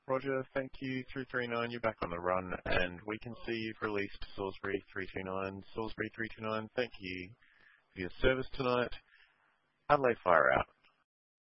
Roger, thank you. 339, you're back on the run, and we can see you've released Salisbury 329. Salisbury 329, thank you for your service tonight. Adelaide, fire out.